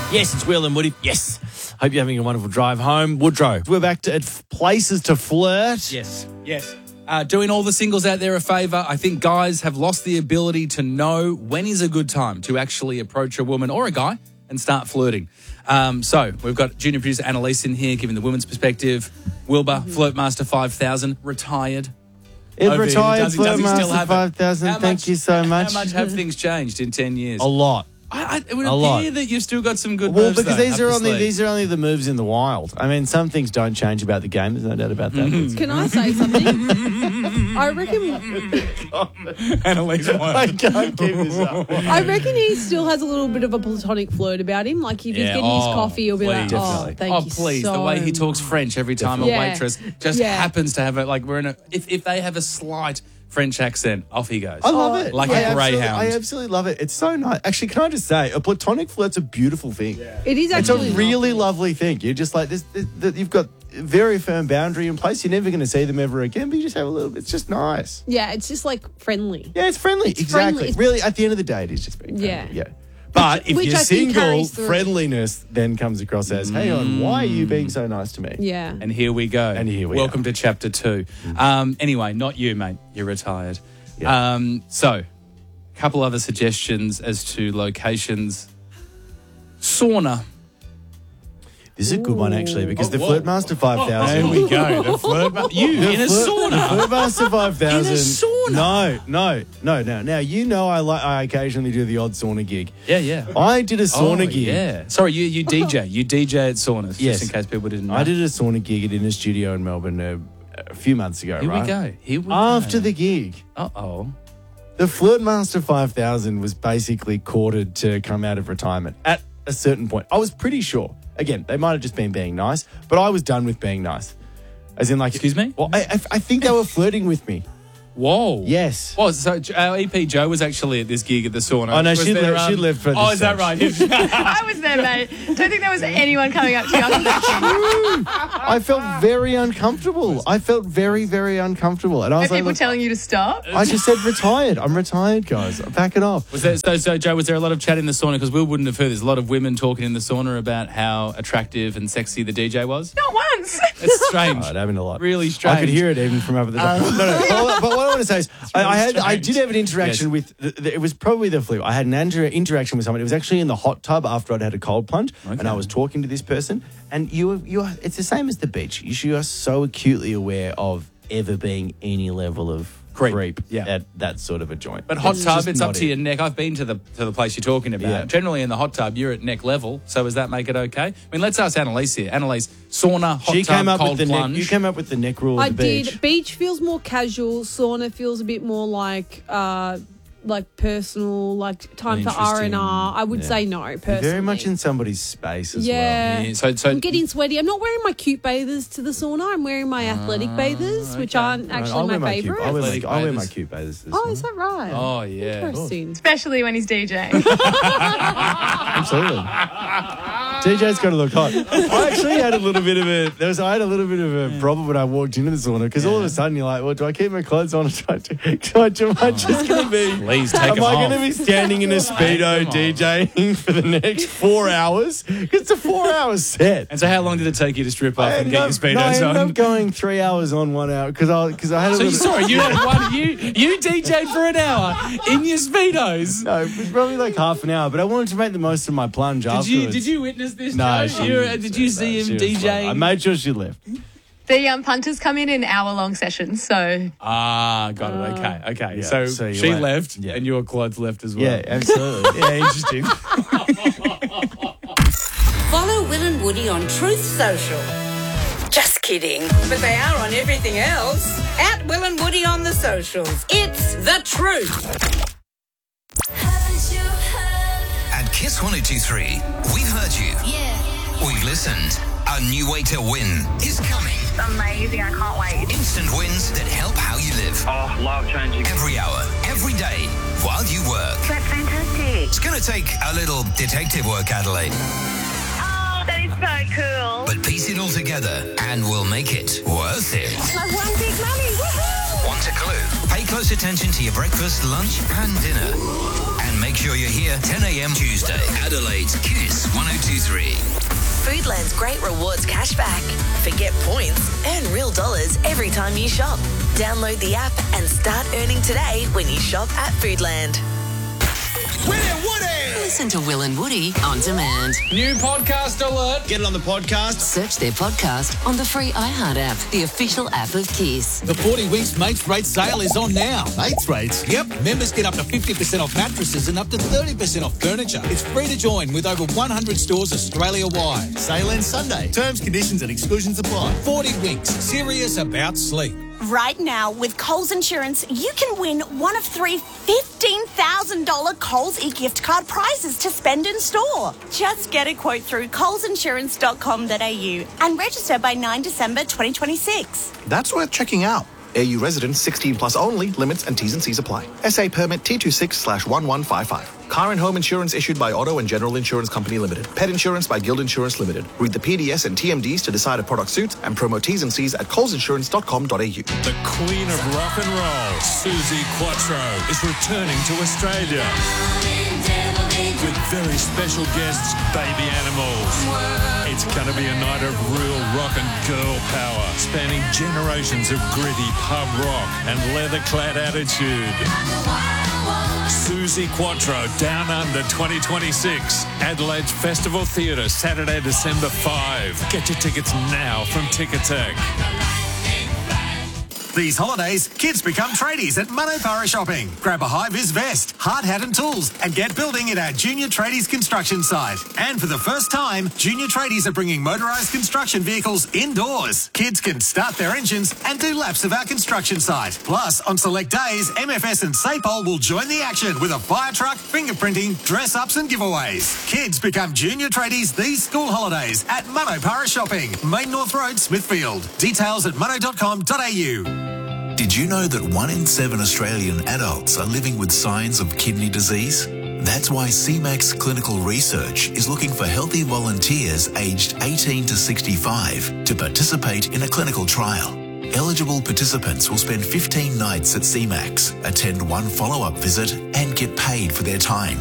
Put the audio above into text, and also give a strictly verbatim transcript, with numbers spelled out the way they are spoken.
Yes, it's Will and Woody. Yes. Hope you're having a wonderful drive home. Woodrow, we're back to at places to flirt. Yes, yes. Uh, doing all the singles out there a favour. I think guys have lost the ability to know when is a good time to actually approach a woman or a guy and start flirting. Um, so we've got junior producer Annalise in here giving the women's perspective. Wilbur, mm-hmm. Flirtmaster five thousand, retired. It Over retired here. Does he- does he still Flirtmaster have it? five thousand. How Thank much- you so much. How much have things changed in ten years? A lot. I, I, it would A appear lot. that you've still got some good Well, moves, because though, these up are the only sleeve. these are only the moves in the wild. I mean, some things don't change about the game. There's no doubt about that. Mm-hmm. Can I say something? I reckon Annalise won. I can't keep this up. I reckon he still has a little bit of a platonic flirt about him. Like if he's Yeah, getting his oh, coffee, he'll be like, please. "Oh, Definitely. thank oh, you please. so the way he talks much." French every time Definitely. a Yeah. waitress just Yeah. happens to have it. Like we're in a, if, if they have a slight French accent, off he goes. I love it. Like I a absolutely- greyhound. I absolutely love it. It's so nice. Actually, can I just say, a platonic flirt's a beautiful thing. It is It's a actually really not. lovely thing. You're just like this. this, this you've got a very firm boundary in place. You're never going to see them ever again, but you just have a little bit. It's just nice. Yeah, it's just like friendly. Yeah, it's friendly. exactly. friendly. It's- Really, at the end of the day, it is just being friendly. Yeah. Yeah. But if which you're I think single, carries through. friendliness then comes across as, "Hang on, why are you being so nice to me?" Yeah. And here we go. And here we Welcome are. to chapter two. Um, anyway, not you, mate. You're retired. Yeah. Um, so, a couple other suggestions as to locations. Sauna. This is a good one actually because Oh, the whoa. Flirtmaster five thousand. There we go. The flirt- you The in a flirt- sauna. The Flirtmaster five thousand. In a sauna? No, no, no, no. Now you know I like. I occasionally do the odd sauna gig. Yeah, yeah. I did a sauna Oh, gig. Yeah. Sorry, you, you D J. You D J at saunas, Yes. just in case people didn't know. I did a sauna gig in a studio in Melbourne uh, a few months ago. Here right? we go. Here we After go. the gig, Uh-oh. the Flirtmaster five thousand was basically courted to come out of retirement at a certain point. I was pretty sure. Again, they might have just been being nice, but I was done with being nice. As in, like, Excuse me? Well, I, I, I think they were flirting with me. Whoa. Yes. Oh, so our E P Joe was actually at this gig at the sauna. Oh, no, Was she there, left- she left for Oh, this is that stage. right? I was there, mate. Don't think there was anyone coming up to you. I felt very uncomfortable. I felt very, very uncomfortable. And I Are was like, people look, telling you to stop? I just said retired. I'm retired, guys. Back it off. Was there, so, so, Joe, was there a lot of chat in the sauna? Because Will wouldn't have heard there's a lot of women talking in the sauna about how attractive and sexy the D J was. Not once. It's strange. Oh, it happened a lot. Really strange. I could hear it even from over the top. no, no. But, but what I want to say is, I, I had, I did have an interaction Yes. with. The, the, it was probably the flu. I had an inter- interaction with someone. It was actually in the hot tub after I'd had a cold plunge, Okay. and I was talking to this person. And you, are, you, are, it's the same as the beach. You, you are so acutely aware of ever being any level of Creep. creep, Yeah. at that sort of a joint. But hot It's tub, just it's up not to it. your neck. I've been to the to the place you're talking about. Yeah. Generally in the hot tub, you're at neck level. So does that make it okay? I mean, let's ask Annalise here. Annalise, sauna, hot She tub, came up cold with the plunge. neck. You came up with the neck rule I at the beach. did. Beach feels more casual. Sauna feels a bit more like uh, like personal, like time for R and R. I would Yeah. say no, personally. You're very much in somebody's space as Yeah. Yeah, so, so I'm getting sweaty. I'm not wearing my cute bathers to the sauna. I'm wearing my athletic bathers, which aren't well. actually I'll wear my cute- favourite. I'll wear, Athletic my, I'll wear my bathers. cute bathers. as Oh, well. is that right? Oh, yeah. Interesting. Especially when he's DJing. Absolutely. D J's got to look hot. I actually had a little bit of a there was I had a little bit of a problem when I walked into the sauna because all of a sudden you're like, well, do I keep my clothes on or do I, do I, do I just going to be? Please take Am them I off. going to be standing in a speedo them off. DJing for the next four hours? Because it's a four-hour set. And so how long did it take you to strip off and get your no, I speedos ended on? up going three hours on one hour because I because I had a So you little. sorry, you had one you you D J'd for an hour in your speedos. No, it was probably like half an hour, but I wanted to make the most of my plunge Did afterwards. you did you witness this? No, Joe? she You- didn't did say you that. see She him was fine. I DJing? made sure she left. The um, punters come in in hour-long sessions, so Ah, got it. Okay, okay. Yeah, so, so you she went- left, yeah. and your clothes left as well. Yeah, absolutely. Yeah, interesting. Follow Will and Woody on Truth Social. Just kidding. But they are on everything else. At Will and Woody on the socials. It's the truth. At Kiss one oh two three, we've heard you. Yeah. We've listened. A new way to win is coming. Amazing, I can't wait. Instant wins that help how you live. Oh, life changing. Every hour, every day, while you work. That's fantastic. It's going to take a little detective work, Adelaide. Oh, that is so cool. But piece it all together and we'll make it worth it. I've won big money. Woohoo! Want a clue? Pay close attention to your breakfast, lunch and dinner. And And make sure you're here ten a.m. Tuesday. Adelaide's Kiss one oh two three. Foodland's great rewards cashback. Forget points, earn real dollars every time you shop. Download the app and start earning today when you shop at Foodland. Will and Woody! Listen to Will and Woody on demand. New podcast alert. Get it on the podcast. Search their podcast on the free iHeart app, the official app of Kiss. The forty Winks Mates Rate sale is on now. Mates rates? Yep. Members get up to fifty percent off mattresses and up to thirty percent off furniture. It's free to join with over one hundred stores Australia-wide. Sale ends Sunday. Terms, conditions and exclusions apply. forty Winks. Serious about sleep. Right now, with Coles Insurance, you can win one of three fifteen thousand dollars Coles e-gift card prizes to spend in store. Just get a quote through coles insurance dot com dot a u and register by ninth of December twenty twenty-six. That's worth checking out. A U residents sixteen plus only. Limits and T's and C's apply. S A permit T twenty-six slash one one five five. Car and home insurance issued by Auto and General Insurance Company Limited. Pet insurance by Guild Insurance Limited. Read the P D S and T M Ds to decide if product suits and promo T's and C's at coles insurance dot com dot a u. The Queen of Rock and Roll, Susie Quattro, is returning to Australia with very special guests, Baby Animals. It's going to be a night of real rock and girl power, spanning generations of gritty pub rock and leather-clad attitude. Susie Quattro, Down Under twenty twenty-six, Adelaide's Festival Theatre, Saturday, December fifth. Get your tickets now from Ticketek. These holidays, kids become tradies at Manopara Shopping. Grab a high-vis vest, hard hat and tools, and get building at our Junior Tradies construction site. And for the first time, Junior Tradies are bringing motorised construction vehicles indoors. Kids can start their engines and do laps of our construction site. Plus, on select days, M F S and Sapol will join the action with a fire truck, fingerprinting, dress-ups and giveaways. Kids become Junior Tradies these school holidays at Manopara Shopping, Main North Road, Smithfield. Details at mono dot com dot a u. Did you know that one in seven Australian adults are living with signs of kidney disease? That's why C MAX Clinical Research is looking for healthy volunteers aged eighteen to sixty-five to participate in a clinical trial. Eligible participants will spend fifteen nights at C MAX, attend one follow-up visit and get paid for their time.